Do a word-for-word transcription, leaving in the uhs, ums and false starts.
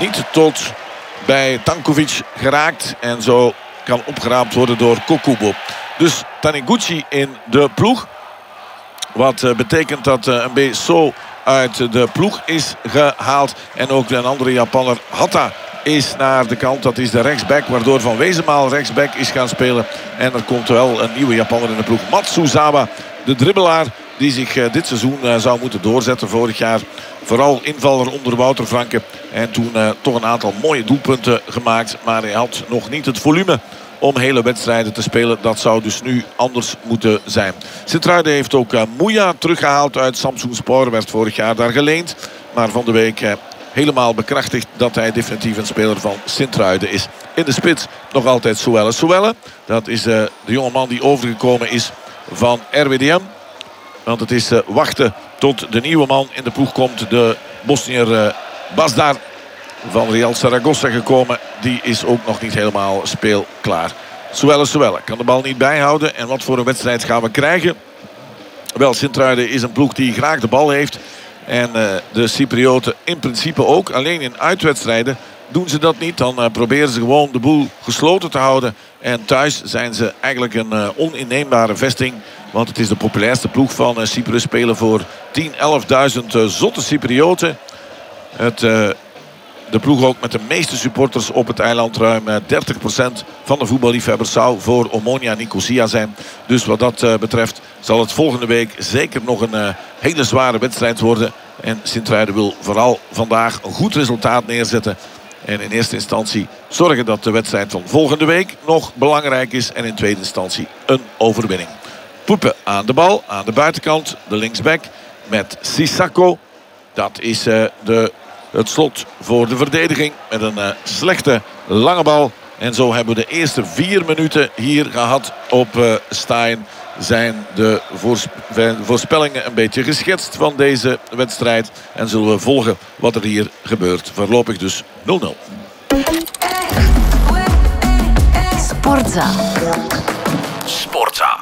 niet tot bij Tankovic geraakt. En zo kan opgeraapt worden door Kokubo. Dus Taniguchi in de ploeg. Wat uh, betekent dat uh, Mbe So uit de ploeg is gehaald. En ook een andere Japanner, Hatta, is naar de kant. Dat is de rechtsback, waardoor Van Wezenmaal rechtsback is gaan spelen. En er komt wel een nieuwe Japanner in de ploeg. Matsuzawa, de dribbelaar die zich uh, dit seizoen uh, zou moeten doorzetten. Vorig jaar vooral invaller onder Wouter Franke. En toen uh, toch een aantal mooie doelpunten gemaakt. Maar hij had nog niet het volume om hele wedstrijden te spelen. Dat zou dus nu anders moeten zijn. Sint-Truiden heeft ook uh, Mouya teruggehaald uit Samsunspor. Werd vorig jaar daar geleend. Maar van de week uh, helemaal bekrachtigd dat hij definitief een speler van Sint-Truiden is. In de spits nog altijd Souelle. Souelle, dat is uh, de jongeman die overgekomen is van R W D M. Want het is uh, wachten tot de nieuwe man in de ploeg komt. De Bosnier uh, Basdar van Real Zaragoza gekomen. Die is ook nog niet helemaal speelklaar. Souelle, Souelle kan de bal niet bijhouden. En wat voor een wedstrijd gaan we krijgen? Wel, Sint-Truiden is een ploeg die graag de bal heeft. En uh, de Cyprioten in principe ook. Alleen in uitwedstrijden doen ze dat niet. Dan uh, proberen ze gewoon de boel gesloten te houden. En thuis zijn ze eigenlijk een uh, oninneembare vesting. Want het is de populairste ploeg van uh, Cyprus. Spelen voor tien, elfduizend uh, zotte Cyprioten. Het... Uh, De ploeg ook met de meeste supporters op het eiland. Ruim dertig procent van de voetballiefhebbers zou voor Omonia Nicosia zijn. Dus wat dat uh, betreft zal het volgende week zeker nog een uh, hele zware wedstrijd worden. En Sint-Truiden wil vooral vandaag een goed resultaat neerzetten. En in eerste instantie zorgen dat de wedstrijd van volgende week nog belangrijk is. En in tweede instantie een overwinning. Poepen aan de bal, aan de buitenkant. De linksback met Sissako. Dat is uh, de... Het slot voor de verdediging met een uh, slechte lange bal. En zo hebben we de eerste vier minuten hier gehad op uh, Stein. Zijn de voorsp voorspellingen een beetje geschetst van deze wedstrijd. En zullen we volgen wat er hier gebeurt. Voorlopig dus nul nul. Sportza. Sportza.